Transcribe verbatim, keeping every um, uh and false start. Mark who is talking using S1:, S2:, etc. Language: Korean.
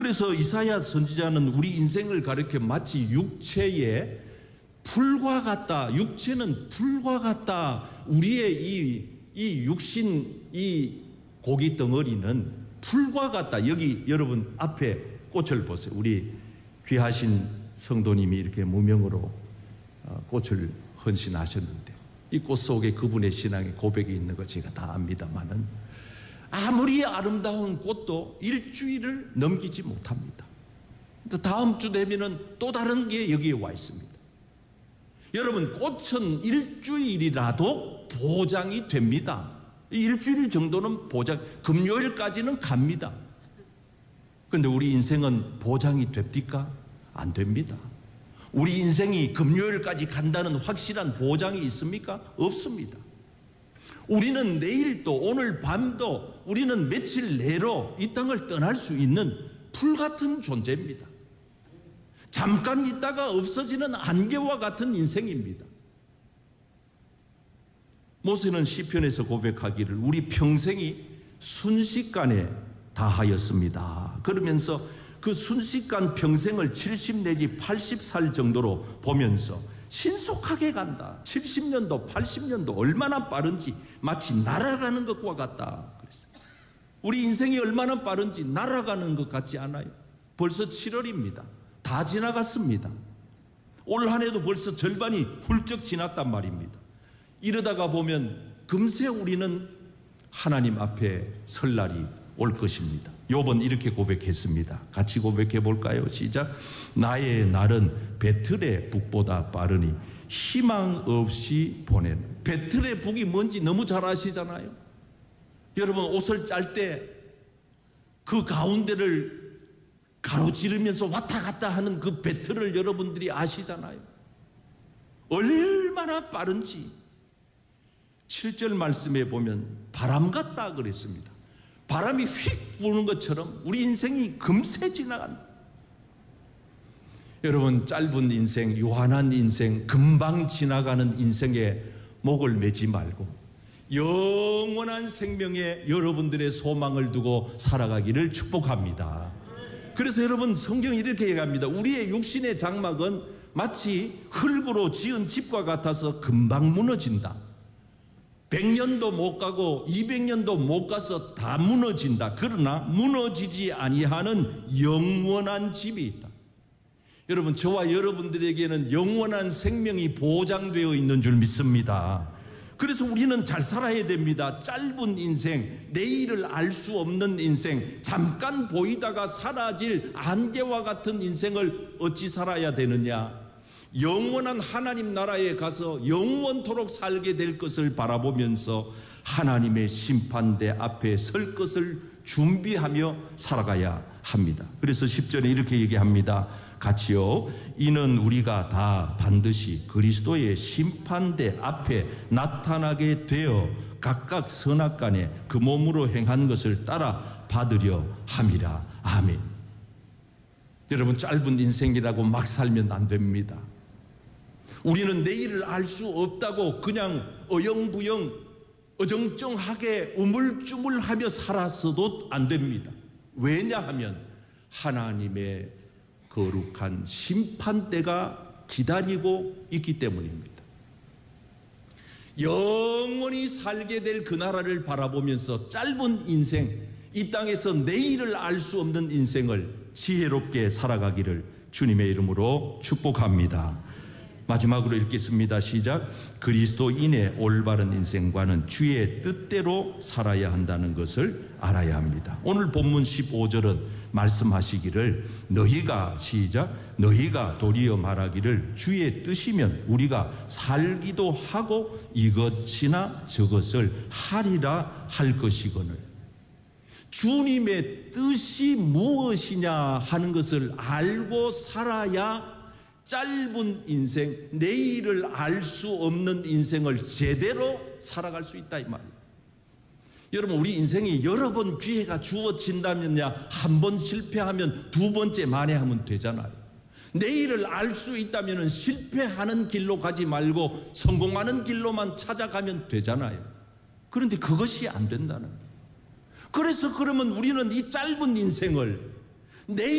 S1: 그래서 이사야 선지자는 우리 인생을 가리켜 마치 육체의 풀과 같다. 육체는 풀과 같다. 우리의 이, 이 육신, 이 고기 덩어리는 풀과 같다. 여기 여러분 앞에 꽃을 보세요. 우리 귀하신 성도님이 이렇게 무명으로 꽃을 헌신하셨는데 이 꽃 속에 그분의 신앙의 고백이 있는 거 제가 다 압니다만은 아무리 아름다운 꽃도 일주일을 넘기지 못합니다. 다음 주 되면은 또 다른 게 여기에 와 있습니다. 여러분, 꽃은 일주일이라도 보장이 됩니다. 일주일 정도는 보장, 금요일까지는 갑니다. 그런데 우리 인생은 보장이 됩니까? 안 됩니다. 우리 인생이 금요일까지 간다는 확실한 보장이 있습니까? 없습니다. 우리는 내일도 오늘 밤도 우리는 며칠 내로 이 땅을 떠날 수 있는 풀 같은 존재입니다. 잠깐 있다가 없어지는 안개와 같은 인생입니다. 모세는 시편에서 고백하기를 우리 평생이 순식간에 다하였습니다. 그러면서 그 순식간 평생을 칠십 내지 팔십 살 정도로 보면서 신속하게 간다. 칠십 년도, 팔십 년도 얼마나 빠른지 마치 날아가는 것과 같다. 그랬어요. 우리 인생이 얼마나 빠른지 날아가는 것 같지 않아요? 벌써 칠월입니다. 다 지나갔습니다. 올 한 해도 벌써 절반이 훌쩍 지났단 말입니다. 이러다가 보면 금세 우리는 하나님 앞에 설 날이 올 것입니다. 욥은 이렇게 고백했습니다. 같이 고백해 볼까요? 시작. 나의 날은 배틀의 북보다 빠르니 희망 없이 보내는. 배틀의 북이 뭔지 너무 잘 아시잖아요. 여러분, 옷을 짤 때 그 가운데를 가로지르면서 왔다 갔다 하는 그 배틀을 여러분들이 아시잖아요. 얼마나 빠른지 칠 절 말씀에 보면 바람 같다 그랬습니다. 바람이 휙 부는 것처럼 우리 인생이 금세 지나간다. 여러분, 짧은 인생, 요한한 인생, 금방 지나가는 인생에 목을 매지 말고 영원한 생명에 여러분들의 소망을 두고 살아가기를 축복합니다. 그래서 여러분, 성경이 이렇게 얘기합니다. 우리의 육신의 장막은 마치 흙으로 지은 집과 같아서 금방 무너진다. 백 년도 못 가고 이백 년도 못 가서 다 무너진다. 그러나 무너지지 아니하는 영원한 집이 있다. 여러분, 저와 여러분들에게는 영원한 생명이 보장되어 있는 줄 믿습니다. 그래서 우리는 잘 살아야 됩니다. 짧은 인생, 내일을 알 수 없는 인생, 잠깐 보이다가 사라질 안개와 같은 인생을 어찌 살아야 되느냐? 영원한 하나님 나라에 가서 영원토록 살게 될 것을 바라보면서 하나님의 심판대 앞에 설 것을 준비하며 살아가야 합니다. 그래서 십 절에 이렇게 얘기합니다. 같이요. 이는 우리가 다 반드시 그리스도의 심판대 앞에 나타나게 되어 각각 선악간에 그 몸으로 행한 것을 따라 받으려 함이라. 아멘. 여러분, 짧은 인생이라고 막 살면 안 됩니다. 우리는 내일을 알 수 없다고 그냥 어영부영 어정쩡하게 우물쭈물하며 살았어도 안 됩니다. 왜냐하면 하나님의 거룩한 심판대가 기다리고 있기 때문입니다. 영원히 살게 될 그 나라를 바라보면서 짧은 인생, 이 땅에서 내일을 알 수 없는 인생을 지혜롭게 살아가기를 주님의 이름으로 축복합니다. 마지막으로 읽겠습니다. 시작. 그리스도인의 올바른 인생과는 주의 뜻대로 살아야 한다는 것을 알아야 합니다. 오늘 본문 십오 절은 말씀하시기를 너희가 시작 너희가 도리어 말하기를 주의 뜻이면 우리가 살기도 하고 이것이나 저것을 하리라 할 것이거늘. 주님의 뜻이 무엇이냐 하는 것을 알고 살아야 짧은 인생, 내일을 알 수 없는 인생을 제대로 살아갈 수 있다 이 말이에요. 여러분, 우리 인생이 여러 번 기회가 주어진다면야 한 번 실패하면 두 번째 만회하면 되잖아요. 내일을 알 수 있다면 실패하는 길로 가지 말고 성공하는 길로만 찾아가면 되잖아요. 그런데 그것이 안 된다는 거예요. 그래서 그러면 우리는 이 짧은 인생을 내